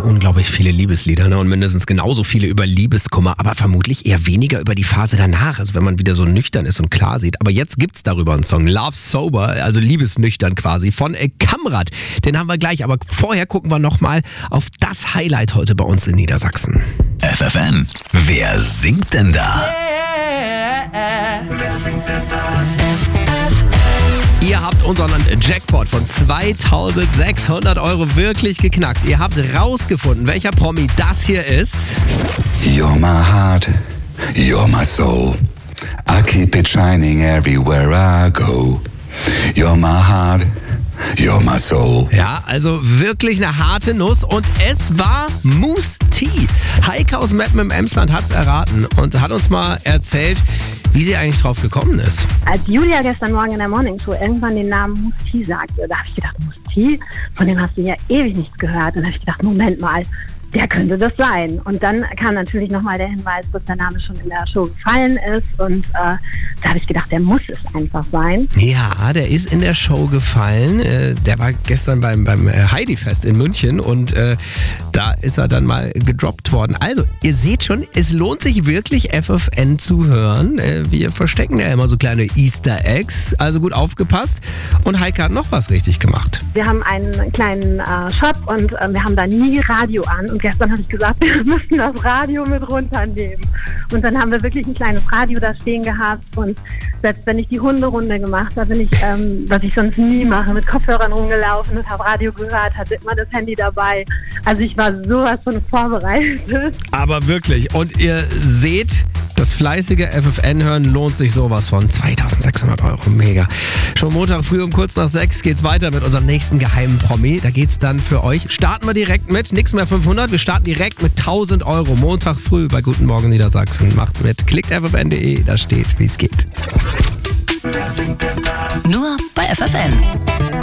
unglaublich viele Liebeslieder, ne? Und mindestens genauso viele über Liebeskummer, aber vermutlich eher weniger über die Phase danach, also wenn man wieder so nüchtern ist und klar sieht. Aber jetzt gibt's darüber einen Song, Love Sober, also liebesnüchtern quasi, von Kamrat. Den haben wir gleich, aber vorher gucken wir nochmal auf das Highlight heute bei uns in Niedersachsen. FFN, wer singt denn da? Wer singt denn da? Ihr habt unseren Jackpot von 2.600 € wirklich geknackt. Ihr habt rausgefunden, welcher Promi das hier ist. You're my heart, you're my soul. I keep it shining everywhere I go. You're my heart, you're my soul. Ja, also wirklich eine harte Nuss und es war Mousse T. Heike aus Meppen im Emsland hat's erraten und hat uns mal erzählt, wie sie eigentlich drauf gekommen ist. Als Julia gestern Morgen in der Morningshow irgendwann den Namen Mousse T sagte, da habe ich gedacht, Mousse T, von dem hast du ja ewig nichts gehört. Und dann habe ich gedacht, Moment mal, der könnte das sein. Und dann kam natürlich nochmal der Hinweis, dass der Name schon in der Show gefallen ist. Und da habe ich gedacht, der muss es einfach sein. Ja, der ist in der Show gefallen. Der war gestern beim Heidi-Fest in München und da ist er dann mal gedroppt worden. Also, ihr seht schon, es lohnt sich wirklich, FFN zu hören. Wir verstecken ja immer so kleine Easter Eggs. Also gut aufgepasst. Und Heike hat noch was richtig gemacht. Wir haben einen kleinen Shop und wir haben da nie Radio an. Und gestern habe ich gesagt, wir müssen das Radio mit runternehmen. Und dann haben wir wirklich ein kleines Radio da stehen gehabt. Und selbst wenn ich die Hunderunde gemacht habe, bin ich, was ich sonst nie mache, mit Kopfhörern rumgelaufen und habe Radio gehört, hatte immer das Handy dabei. Also ich war sowas von vorbereitet. Aber wirklich. Und ihr seht, das fleißige FFN-Hören lohnt sich sowas von. 2.600 €, mega. Schon Montag früh um kurz nach 6 geht's weiter mit unserem nächsten geheimen Promi. Da geht's dann für euch. Starten wir direkt mit. Nix mehr 500. Wir starten direkt mit 1.000 €. Montag früh bei Guten Morgen Niedersachsen. Macht mit. Klickt ffn.de. Da steht, wie es geht. Wer singt denn da? Nur bei FFN.